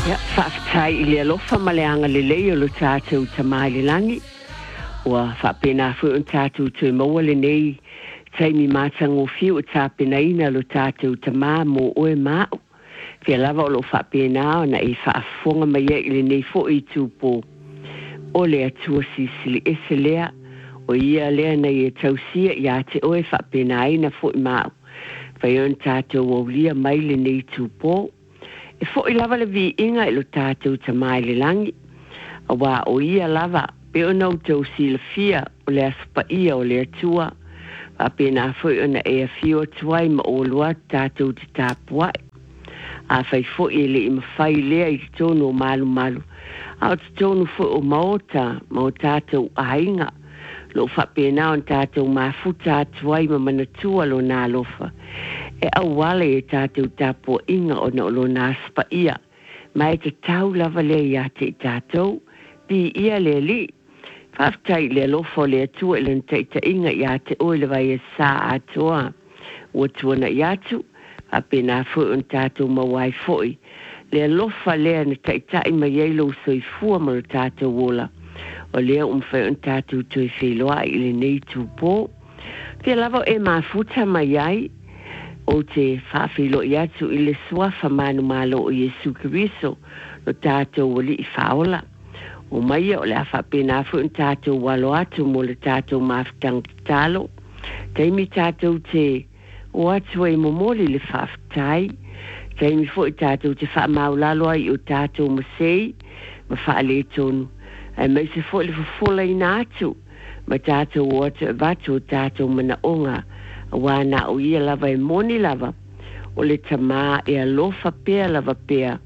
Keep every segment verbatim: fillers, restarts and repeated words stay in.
Ya, whaafitai i le alofa ma le anga le lei o lo tātou tamai le langi. Ua whaapena fu un tātou tui maua le nei taimi mātango fiu o tāpena ina lo tātou tamā mo oe māu. Fia lava o lo whaapena o na i whaafonga mai e le nei fo i tūpō. O le atua sisili ese lea o ia lea nei e tausia i a te oe whaapena ina fo i māu. Fai on tātou o lia mai le nei tūpō. E fo i lava le vi inga i lo tātou tamai le langi. A wā o ia lava, pe o nau tau si le fia o le aspa ia o le atua. A pena fo i ona e a fio tuai ma o lua tātou te tāpuai. A fai fo i le i mawhai lea i tono o malu malu. A o te tono fo o maota ma o tātou ahinga. Lo fa pena on tātou mafuta tuai ma manatua lo nā lofa. E au wale e tātou tāpua inga o na lo nā spa ia. Mai te tau lava le ia te tātou, pi ia le li. Whaftai le lofo le atua ilan te ita inga ia te oile vai e sā atoa. Ua tuana iatu, a pena fu un tātou mawai foi. Le lofa lea na te ita ima yeilo soi fua mara tātou wola. O lea umwhai un tātou tui wheloa i le nei tūpō. Pia lava e mafuta mai ai, o te whawhilo i atu i le suafa manu malo o Jesu Kiriso no tātou wali i whaola. O mai o le awha pena afu un tātou walo atu mo le tātou mawhtang talo. Teimi tātou te o atu e momoli le whawhtai. Teimi fo i tātou te wha maulaloa i o tātou masei ma wha le tonu. Ai mai se fo le fufola i nātu ma tātou o atu e vatu o tātou mana onga. Wana o ia lava e moni lava o le tamā e alofa pea lava pea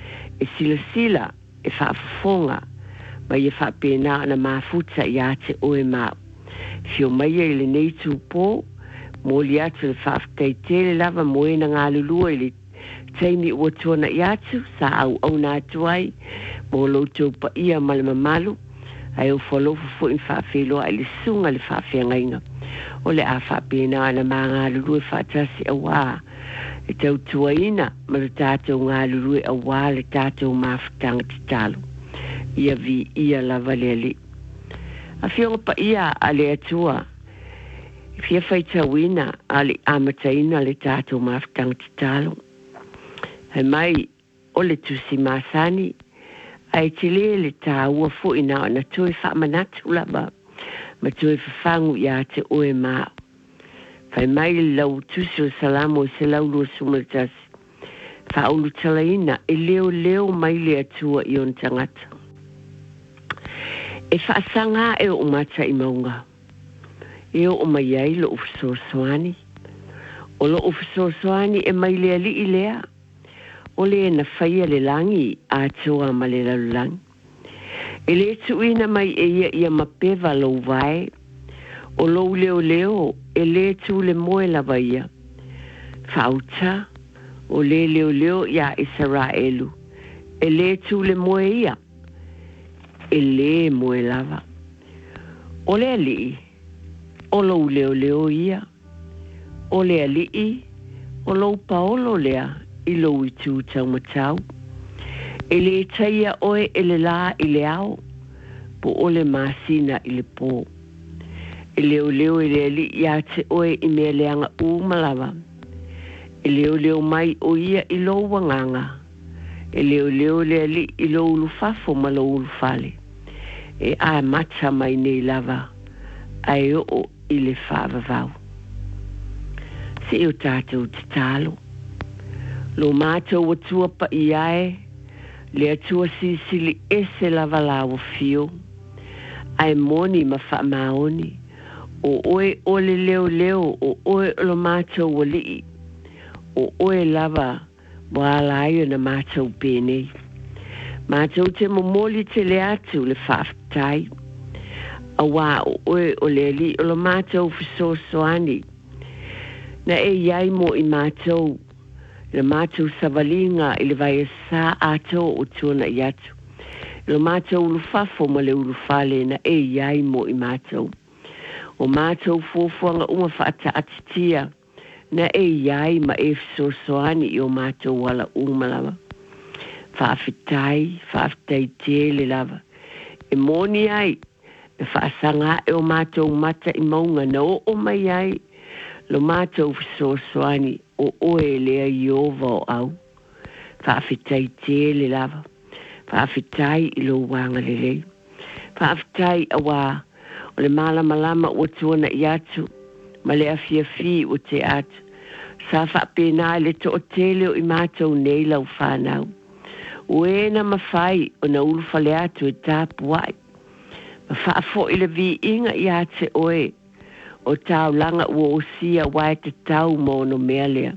e sila sila e whaafafonga mai e whaapena ana mafuta i ate oe mau. Fio mai e le nei tūpō mo li atu le whaaftai tele lava mo e na ngā lulua i le teimi ua tuana i atu sa au au nā tuai mo loutou pa ia ma le mamalu ai o whalofu fo in whaafeloa i le sunga le whaafeanga inga. O le a whapena ana mā ngā lurue whatasi a wā. E tau tuaina ma le tātou ngā lurue a wā le tātou mawhitanga te talo. Ia vi ia lava le li. A whionga pa ia a le atua. Fia whaitawina a le amataina le tātou mawhitanga te talo. He mai o le tusi māsani. Ai te le le tā ua fo ina ana toi whamanatu lava. Ma tue whawhangu ia te oe mā. Whai mai lau tusi o salamo se lau lua sumaritasi. Whaulu talaina e leo leo mai le atua i on tangata. E whaasanga e o mata i maunga. E o mai ai lo ufiso soani. O lo ufiso soani e mai lea li i lea. O le na whaia le langi a toa ma le lalulangi. E le tuina mai e ia ia mapeva lo vai. O lo leo leo e le tu le moe la vaia. Fauta o le leo leo ia Israelu. E le tu le moe ia. E le moe lava. O le ali. O lo leo leo ia. O le ali. O lo paolo lea. I lo i tu tau matau. E le taia oe e le la i le au, po o le masina i le pō. E leo leo e le ali i a te oe i mea leanga u malawa. E leo leo mai o ia i lo wanganga. E leo leo le ali i lo ulufafo ma lo ulufale. E a mata mai nei lava, a e o i le whaavavau. Se o tātou te talo. Lo mātou atua pa i ae, le atua sisili ese lava lawa fio. Ai moni ma wha maoni. O oe ole leo leo o oe lo mātou wali. O oe lava wala aio na mātou pēnei. Mātou te momoli te le atu le whaaftai. A wā o oe o le li o lo mātou fiso soani. Na e iai mo i mātou. Le mātou savalinga i le vai sā ato o tuana i atu. Le mātou ulufafo ma le ulufale na e iai mo i mātou. O mātou fuafuanga uma whaata atitia na e iai ma e fisosoani i o mātou wala umalawa. whaafitai, whaafitai te le lava. E moni ai, e whaasanga e o mātou mata i maunga na o o mai ai, lo mātou fisoasoani o oe lea i ova o au. Whaafitai te le lava. Whaafitai i lo wanga le lei. Whaafitai a wā, o le malama lama o tuana i atu, ma le afia fi o te atu. Sa whaapena le to o teleo i mātou nei lau whanau. Ue na mawhai o na ulufa le atu e tāpu ai. Ma whaafo i le vi inga i ate oe, o tau langa ua o sia wai te tau mono mea lea.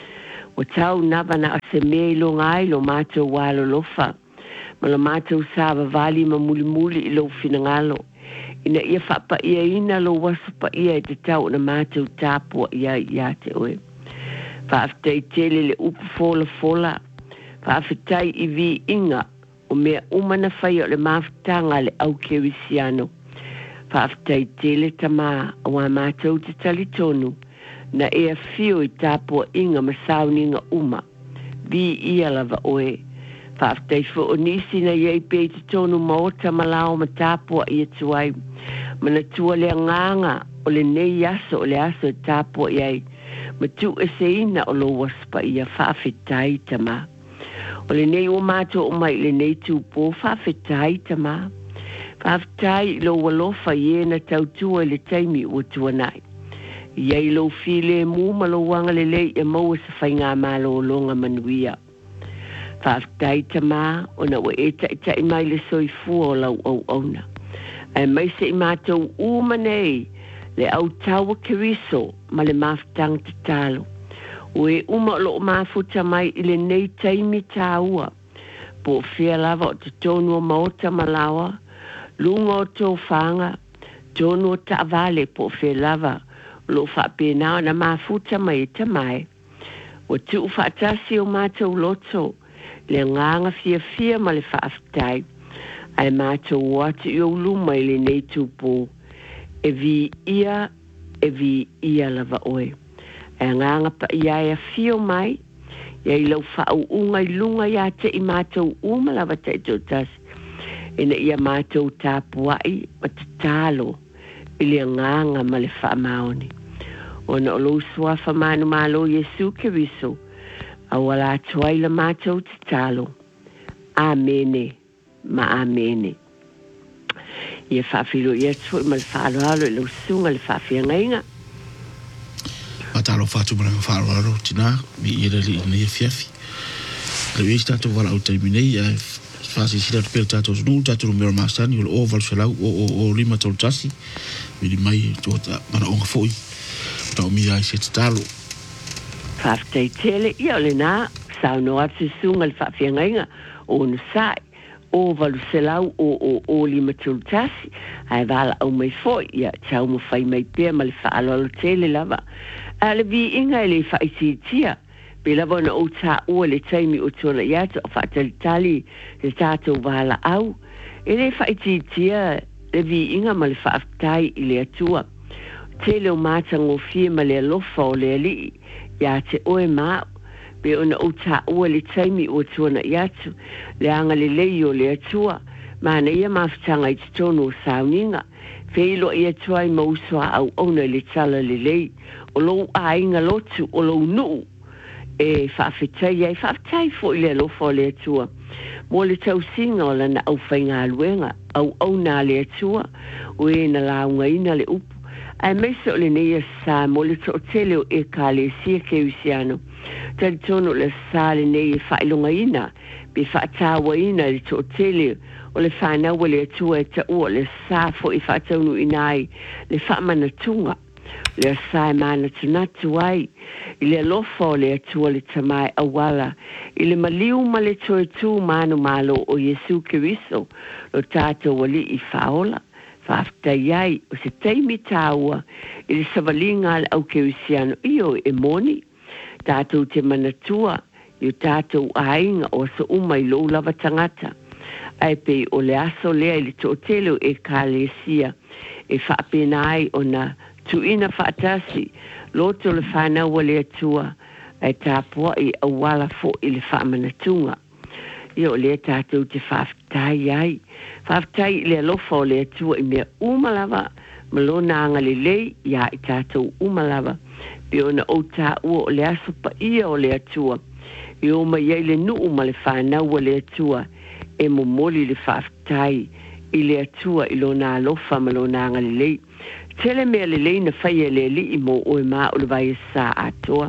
O tau nava na ase mea ilo ngai lo mātou walo lofa, ma lo mātou sāwa vali ma muli muli i lo finangalo. Ina ia whapa ia ina lo wasupa ia e te tau na mātou tāpua ia i ate oe. Whaafitai tele le upu fola fola, whaafitai i vi inga o mea umana whai o le mawhitanga le au kewisiano. Whaafitai tele tama o a mātou te talitonu, na ea fio i tāpua inga masauninga uma, vi ia lava oe. Whaafitai fo o nisi na iei pei te tonu maota malao ma tāpua ia tuai, mana tua le nganga o le nei aso o le aso e tāpua iei, ma tu e se ina o lo waspa ia whaafitai tama. O le nei o mātou o mai le nei tūpō whaafitai tama. Whaafitai lo walofa ie na tautua le taimi o tuanai. Iei lo file mu ma lo wanga le lei e maua sa whainga malo o longa manuia. Whaafitai tama o na wa e ta i mai le soifua o lau au auna. Ai mai se i mātou umanei le au tawa kiriso ma le mawhitang te talo. Ue uma lo mafuta mai i le nei taimi tāua. Po fia lava o te tonu o maota malawa, lunga o tō whanga, tonu o taavale po fia lava, lo whapena na mafuta mai e tamai. O tu whaatasi o mātou loto, le nganga fia fia ma le whaafitai. Ai mātou watu i o luma i le nei tūpō. E vi ia, e vi ia lava oe. E nganga pa ia e fio mai, ia i lau whau unga i lunga ia te i mātou uma lava te tō tasi. E na ia mātou tāpuai ma te tālo, i le nganga ma le wha maoni. O na olo sua wha manu malo Jesu Keriso, a wala tuai la mātou te tālo. Amene, ma amene. Ia whaafiro ia tui ma le whaaloalo i lau sunga le whaafia ngainga. Matalo whaatu mana whaaloalo tina, mi i rari i nei fiafi. Le wei tato wala au taimi nei, a whaasi sira tu pēr tato sunu, tato numero maastani, o o valsalau, o o o lima tolu tasi, mi di mai tuota mana onga foi, tau mi ai se tatalo. Whaaftai tele, ia ole nā, sau no atu sunga le whaafia ngainga, o no sai. O valu selau o o o lima tolu tasi, ai vala au mai foi, ia tau mo fai mai pia ma le whaalolo tele lava. A le vi inga le whaisitia, pe lava na o tā ua le taimi o tona iata o whaatalitali le tātou vala au. E le whaisitia, le vi inga ma le whaaftai i le atua. Tele o mātango fie ma le alofa o le ali, ia te oe māu. Pe ona o tā ua le taimi o tuana i atu, le anga le lei o le atua, mana ia mawhitanga i titono o sauninga, feilo i atua i mausua au ona le tala le lei, o lou a inga lotu o lou nuu, e whaafetai ai, whaafetai fo i le alofa o le atua, mo le tau singa o lana au whainga aluenga, au au nā le atua, o e na launga ina le upu, ai meisa o le neia sa, mo le to tele o e ka le sia ke usiano, tali tono le sale nei e whailonga ina, pe whaatawa ina le to tele, o le whanaua le atua e ta ua le safo i whaataunu inai, le whaamana tunga, le asai mana tunatu ai, i le alofa o le atua le tamai awala, i le maliu ma le toe tu manu malo o Jesu Keriso, lo tātou wali i whaola, whaaftai ai, o se teimi tāua, i le savalinga le au kerisiano, io e moni, tātou te manatua, i o tātou ainga o sa uma i lou lava tangata. Ai pe o le aso lea i le to'otelo e kālesia, e whaapena ai o na tuina whaatasi, loto le whanaua le atua, ai tāpua i awala fo i le whaamanatunga. Ia o le tātou te whaafitai ai. Whaafitai le alofa o le atua i mea umalawa, malona anga le lei, ia i tātou umalawa. Pe ona o tā ua o le aso pa ia o le atua. I o mai ei le nuu ma le whanau o le atua, e mo moli le whaafitai i le atua i lona alofa malona anga le lei. Tele mea le lei na whaia le li i mo o e maa o le vai e sā atoa.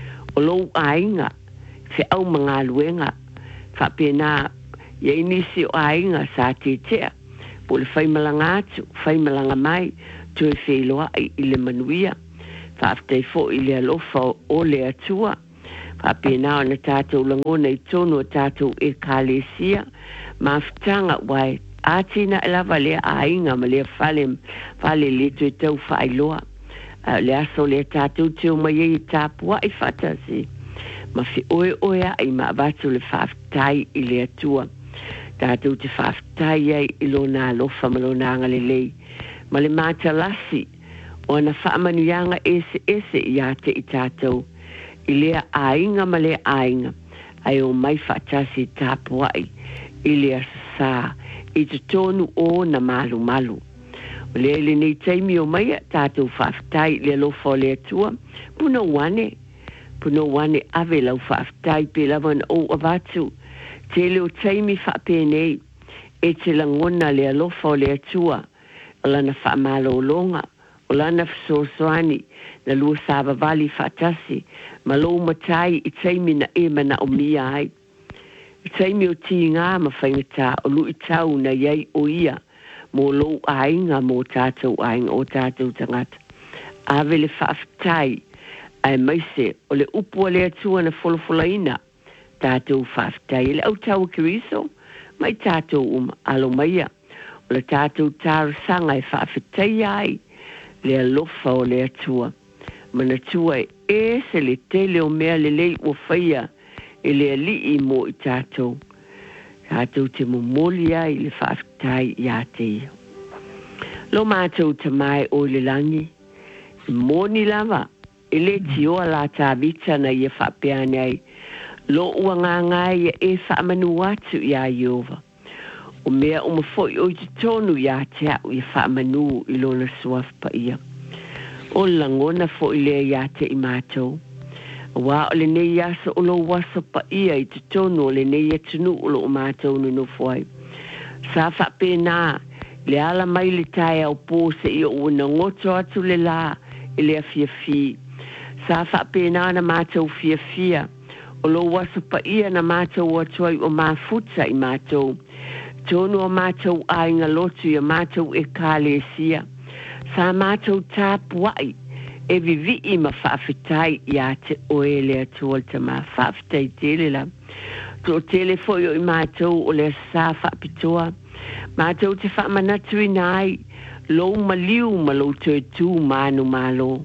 O lou ainga, fe au mga luenga, whapena, ia inisi o ainga sa te tea, po le whai malanga atu, whai malanga mai, tu e wheloa i le manuia, whaaftai fo i le alofa o le atua, whapena o na tātou langona i tono o tātou e kālesia, mawhitanga wai, atina e lava lea ainga ma lea whale, whale le tu e tau whailoa, le aso le tātou teo mai e tāpua i whatasi. Ma fi oe oe ai ma abatu le whaafitai i le atua. Tātou te whaafitai ai i lona alofa ma lona anga le lei. Ma le māta lasi o ana whaamanuianga ese ese i ate i tātou. I lea ainga ma lea ainga. Ai o mai whaatasi tāpuai i lea sā. I te tonu o na malu malu. O lea le nei taimi o mai tātou whaafitai le alofa o le atua. Puna wane. Puno wane ave lau whaafitai pe lawan o avatu. Te leo taimi whaapenei. E te langona le alofa o le atua. O lana whaamalo o longa. O lana whasosoani. Na lua sāba vali whaatasi. Ma lou matai i taimi na e mana o mia ai. I taimi o ti ngā ma whaingata o lu i tau na iei o ia. Mo lou ainga mo tātou ainga o tātou tangata. Ave le whaafitai. Ai maise, o le upu le atua na folofolaina, tātou whaafitai, le au tau kiriso, mai tātou uma alo maia, o le tātou tārasanga e whaafitai ai, le alofa o le atua. Mana tua e se le tele o mea le lei o whaia, e le ali i mo i tātou. Tātou te momoli ai le whaafitai i ate ia. Lo mātou te mai o le langi, moni lava, e le tio la tāwita na ia whapeane ai. Lo ua ngā ngai e whaamanu atu i a Iova. O mea o mawhoi o i te tonu i a te au i whaamanu i lona suaf pa ia. O langona fo i lea i a te i mātou. Wa o le nei asa o lo wasa pa ia i te tonu o le nei atunu o lo o mātou no no fwai. Sa whapena le ala mai le tae au pōse i o una ngoto atu le la i le a fia fii. Sa whapena na mātou fia fia, o lo waso pa ia na mātou atuai o mafuta i mātou. Tonu o mātou ainga lotu i a mātou e kālesia. Sa mātou tāpuai, e vivi i ma whaafitai i a te oele atua te ma whaafitai tele la. Tō tele foi o i mātou o le sa whaapitoa. Mātou te whaamanatu i nai, lo maliu ma lo te tū mānu mālo.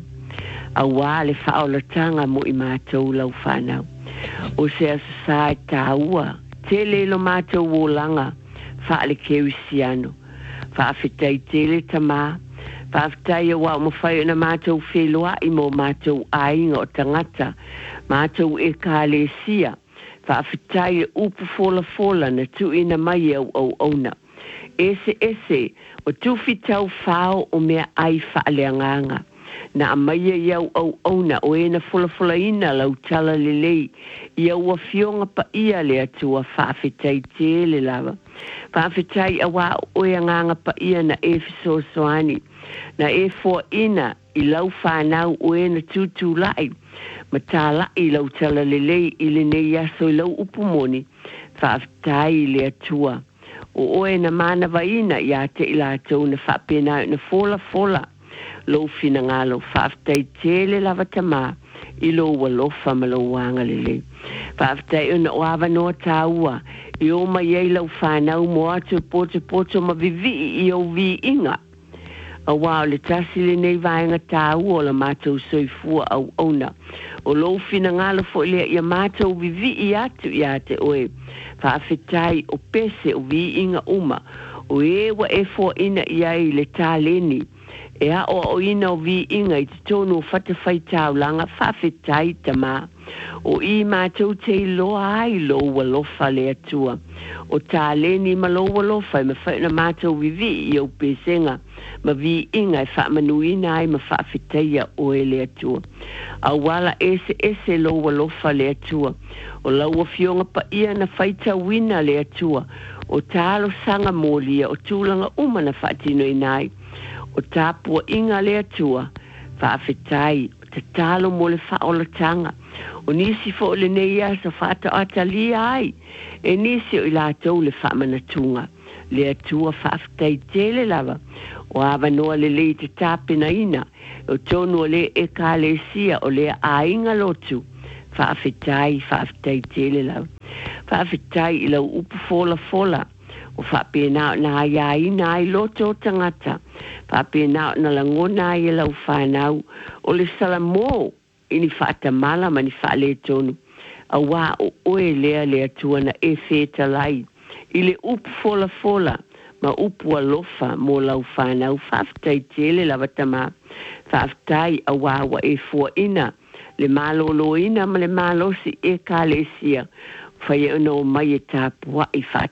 A wale whaolatanga mo i mātou lau whanau. O se asasai tāua, tele lo mātou o langa, whaale kewisiano. Whaafetai tele tamā, whaafetai a wau mawhai na mātou wheloa i mo mātou ainga o tangata, mātou e kālesia, whaafetai e upu fola fola na tu ina mai au au auna. Ese ese, o tūwhitau whao o mea ai whaaleanganga. Na amaia iau au auna o e na fula ina lau tala lelei. Iau a fionga pa ia le atua whaafetai tele lava. Whaafetai a wā o e nganga pa ia na e fiso soani. Na e fua ina i lau whanau o e na tutu lai. Ma tā lai lau tala lelei i le nei aso i lau upumoni. Whaafetai le atua. O o e na mana vaina i a te ilatou na whapena na fola fola. Lo fina ngalo whaafetai tele lava tamā i lo walofa ma lo wanga lele. Whaafetai una o awa noa tāua i o mai ei lau whanau mo atu poto poto ma vivi i o vi inga. A wao le tasi le nei vaenga tāua o la mātou soifua au ona. O lo fina ngalo fo ilea i a mātou vivi i atu i ate oe. Whaafetai o pese o vi inga uma. O e wa e fo ina i ai le tāleni. e a o o ina o vi inga i tonu fata fai tau langa whawhetai tama o i mātou te loa ai lo walofa le atua o tā leni ma lo walofa i ma whaina mātou vivi i au pesenga ma vi inga i whaamanuina ai ma whawhetai o e le atua a wala ese ese lo walofa le atua o laua fionga pa ia na whaita wina le atua o tālo sanga molia o tūlanga umana whaatino inai o tāpua inga le atua, whaafetai, o te talo mo le whaolatanga, o nisi fo le neia sa whaata atalia ai, e nisi o ilatou le whaamanatunga, le atua whaafetai tele lava, o awa noa le le te tāpena ina, o tonu o le e ka le sia o le a inga lotu, whaafetai, whaafetai tele lava, whaafetai ila upu fola fola, o whapena na ia ina ai loto tangata, whapena na langona ai lau whanau, o le salamo, ini whata mala mani whale tonu, a wā o oe lea lea tuana e wheta lai, i le upu fola fola, ma upu alofa mo lau whanau, whaftai tele lava tama, whaftai a wā wa e fua ina, le malo lo ina ma le malo si e ka le sia, whai ono mai e tāpua i